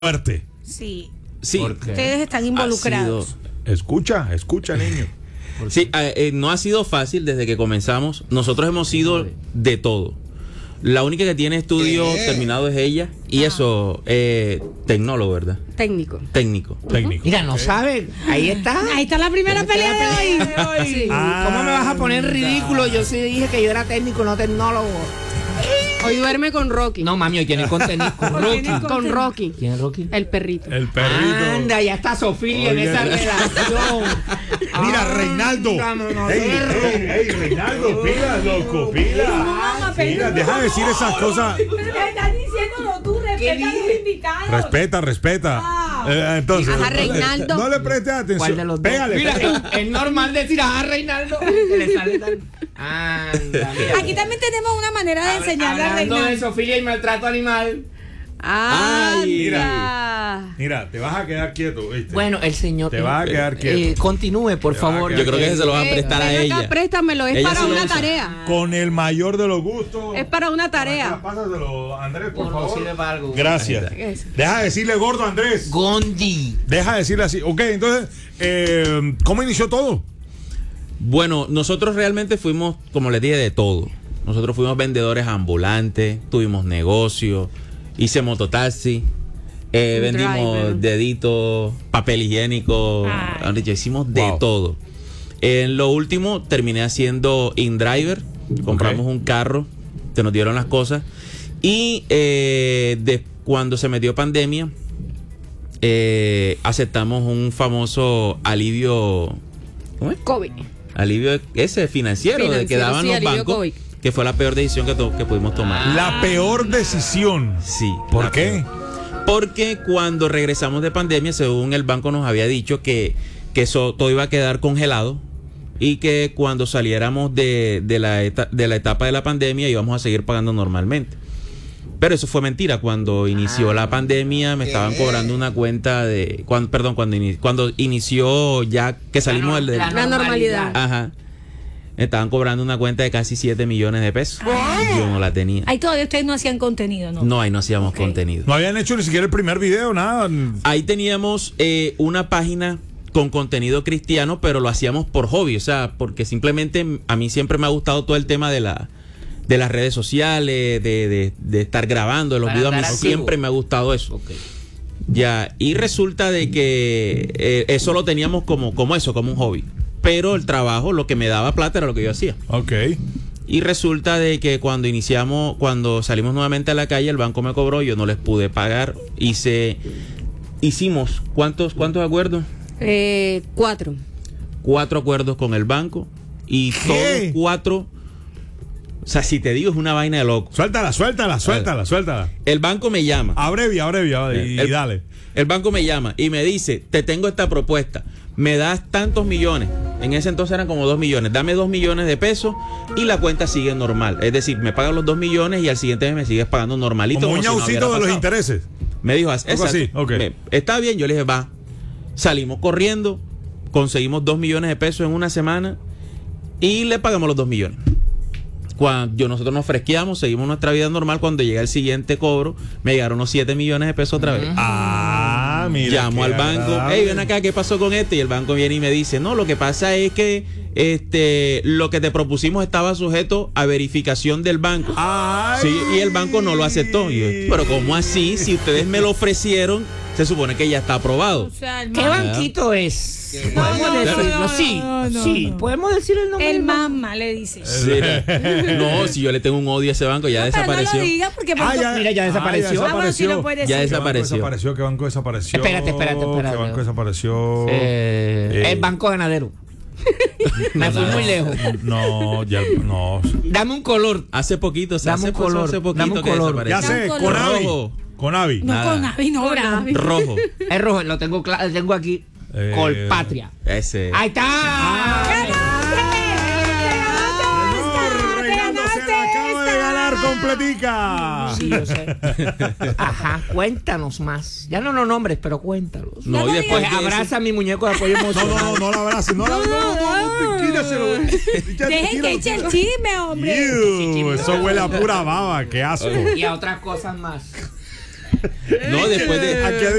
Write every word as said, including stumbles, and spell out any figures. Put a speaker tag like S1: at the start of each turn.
S1: Fuerte.
S2: Sí.
S3: Sí.
S2: Ustedes están involucrados.
S3: Sido,
S1: Escucha, escucha, niño.
S3: sí, eh, eh, no ha sido fácil desde que comenzamos. Nosotros hemos sido de todo. La única que tiene estudio
S1: ¿Qué?
S3: terminado es ella. Y
S2: Ah.
S3: eso, eh, tecnólogo, ¿verdad?
S4: Técnico.
S3: Técnico.
S1: Técnico.
S5: Mira, no saben. Ahí está.
S2: Ahí está la primera pelea de hoy.
S4: Sí.
S1: Ah,
S5: ¿Cómo me vas a poner ridículo? Yo sí dije que yo era técnico, no tecnólogo.
S4: Hoy duerme con Rocky.
S5: No, mami, hoy tiene contenido con
S2: Hoy
S5: Rocky.
S2: tiene
S4: Con Rocky.
S5: ¿Quién es Rocky?
S4: El perrito.
S1: El perrito.
S5: Anda, ya está Sofía en
S1: Oye.
S5: esa relación.
S1: Mira,
S5: Anda,
S1: Reinaldo.
S5: no,
S1: Ey,
S5: perro.
S1: ey, ey, Reinaldo, pila, loco, pila.
S2: mamá, pero-
S1: Mira, deja de decir esas cosas.
S2: Pero me estás diciéndolo tú, respeta a los invitados.
S1: Respeta, respeta.
S2: Ah.
S1: Eh, entonces,
S4: Ajá,
S1: no le-
S4: Reinaldo.
S1: No le prestes atención.
S5: ¿Cuál de los dos?
S1: Pégale,
S5: Mira,
S1: pégale.
S5: es, es normal decir, ah, Reinaldo. Que le sale tan. Anda, mira.
S2: Aquí también tenemos una manera de enseñarle a
S5: Hablando de
S2: Reinaldo.
S5: Sofía y maltrato animal.
S4: ¡Ah!
S1: Mira. Mira, te vas a quedar quieto, ¿viste?
S5: Bueno, el señor.
S1: Te vas a quedar
S5: eh,
S1: quieto.
S5: continúe, por
S1: Te vas a
S5: favor.
S1: quedar
S3: Yo creo que ese se lo van a
S4: Eh,
S3: prestar a
S4: ven acá,
S3: ella.
S4: préstamelo, es
S3: Ella
S4: para
S3: sí lo
S4: una
S3: usa.
S4: tarea.
S1: Con el mayor de los gustos.
S4: Es para una tarea.
S1: Acá, pásaselo, Andrés, por,
S5: Por
S1: favor.
S5: sirve para algo.
S1: Gracias.
S4: Eso.
S1: Deja de decirle gordo, Andrés.
S5: Gondi.
S1: Deja de decirle así. Ok, entonces, eh, ¿cómo inició todo?
S3: Bueno, nosotros realmente fuimos, como les dije, de todo. Nosotros fuimos vendedores ambulantes, tuvimos negocio, hice mototaxi, eh,
S4: Un
S3: vendimos
S4: driver.
S3: deditos, papel higiénico,
S2: Ay.
S3: mejor dicho, hicimos de
S1: Wow.
S3: todo. En lo último terminé haciendo InDriver, compramos
S1: Ok.
S3: un carro, te nos dieron las cosas y eh, de, cuando se metió pandemia eh, aceptamos un famoso alivio, ¿cómo es?
S4: COVID.
S3: Alivio ese financiero, de que
S4: Financiero,
S3: daban
S4: sí,
S3: los
S4: alivio
S3: bancos,
S4: COVID.
S3: que fue la peor decisión que, to- que pudimos tomar.
S1: La peor decisión.
S3: Sí.
S1: ¿Por
S3: la
S1: qué?
S3: peor. Porque cuando regresamos de pandemia, según el banco nos había dicho que, que eso, todo iba a quedar congelado y que cuando saliéramos de, de, la eta- de la etapa de la pandemia íbamos a seguir pagando normalmente. Pero eso fue mentira. Cuando inició la pandemia me estaban cobrando una cuenta de... Cuando, perdón, cuando, ini- cuando inició ya que salimos del... del-
S4: La normalidad.
S3: Ajá. Me estaban cobrando una cuenta de casi siete millones de pesos. Yo no la tenía.
S2: Ahí todavía ustedes no hacían contenido, ¿no?
S3: No, ahí no hacíamos
S2: Ok.
S3: contenido.
S1: No habían hecho ni siquiera el primer video, nada.
S3: Ahí teníamos eh, una página con contenido cristiano, pero lo hacíamos por hobby, o sea, porque simplemente a mí siempre me ha gustado todo el tema de la de las redes sociales, de, de, de estar grabando, de los
S5: Para
S3: videos, a mí
S5: andar activo.
S3: siempre me ha gustado eso.
S5: Ok.
S3: Ya, y resulta de que eh, eso lo teníamos como, como eso, como un hobby. Pero el trabajo, lo que me daba plata era lo que yo hacía.
S1: Ok.
S3: Y resulta de que cuando iniciamos, cuando salimos nuevamente a la calle, el banco me cobró, yo no les pude pagar. Hice, hicimos, ¿cuántos, cuántos acuerdos?
S4: Eh, cuatro.
S3: Cuatro acuerdos con el banco. Y
S1: ¿Qué?
S3: todos cuatro, o sea, si te digo, es una vaina de loco.
S1: Suéltala, suéltala, suéltala, suéltala.
S3: El banco me llama.
S1: Abrevia, abrevia, y,
S3: el,
S1: y dale.
S3: El banco me llama y me dice, te tengo esta propuesta, me das tantos millones, en ese entonces eran como dos millones, dame dos millones de pesos y la cuenta sigue normal, es decir, me pagan los dos millones y al siguiente mes me sigues pagando normalito.
S1: Como un
S3: si no
S1: ñaucito
S3: hubiera
S1: de los
S3: pasado.
S1: intereses.
S3: Me dijo,
S1: Algo
S3: exacto,
S1: así, ok.
S3: me- está bien, yo le dije, va, salimos corriendo, conseguimos dos millones de pesos en una semana y le pagamos los dos millones. Cuando yo, nosotros nos fresqueamos, seguimos nuestra vida normal. Cuando llega el siguiente cobro, me llegaron unos siete millones de pesos otra vez.
S1: Ah, mira.
S3: Llamo
S1: qué
S3: al banco,
S1: agradable.
S3: hey, ven acá, ¿qué pasó con este? Y el banco viene y me dice, no, lo que pasa es que este lo que te propusimos estaba sujeto a verificación del banco.
S1: Ay.
S3: Sí, y el banco no lo aceptó. Y yo, pero ¿cómo así? Si ustedes me lo ofrecieron, se supone que ya está aprobado.
S2: O sea, el
S5: ¿Qué
S2: mamá.
S5: banquito es?
S2: No,
S5: Podemos
S2: no, no,
S5: decirlo,
S2: no,
S5: sí.
S2: no, no,
S5: sí,
S2: no.
S5: podemos decir el nombre.
S2: El
S5: del banco?
S2: mamá le dice.
S3: Sí. No, si yo le tengo un odio a ese banco, ya
S2: Pero no
S3: desapareció.
S2: lo diga porque
S1: Ah, ya,
S5: Mira, ya desapareció.
S1: Ah,
S2: Ah, bueno, sí lo puede
S3: Ya
S2: decir.
S1: ¿Qué banco
S3: desapareció.
S1: desapareció? ¿Qué banco desapareció?
S5: Espérate, espérate, espérate.
S1: ¿Qué banco desapareció?
S5: Eh,
S1: Eh.
S5: El Banco Ganadero. Me fui muy lejos.
S1: No, ya no.
S5: Dame un color.
S3: Hace poquito, o sea,
S5: Dame
S3: hace,
S5: un color,
S3: hace poquito
S5: dame un
S3: que
S5: color.
S1: Ya
S3: desapareció.
S1: sé,
S2: color.
S1: Conavi.
S3: Rojo.
S1: Conavi.
S2: No
S3: Nada.
S2: con Avi, no, Bravi.
S3: Rojo.
S5: Es rojo, lo tengo, cla- lo tengo aquí.
S1: Eh.
S5: Colpatria.
S3: Ese.
S5: Ahí está.
S1: Señor, Reinaldo se la acaba de ganar completica.
S5: Sí, yo sé. Ajá, cuéntanos más. Ya no los nombres, pero cuéntalos.
S3: No, y después
S5: Pues
S3: de eso-
S5: abraza a mi muñeco de apoyo
S1: No,
S5: emocional.
S1: no, no, no la abraces. No, la- no, no, no, no, quítaselo.
S2: Dejen que eche el chisme, hombre.
S1: Ew, eso huele a pura baba, qué asco.
S5: Y a otras cosas más.
S3: No, después de...
S1: Aquí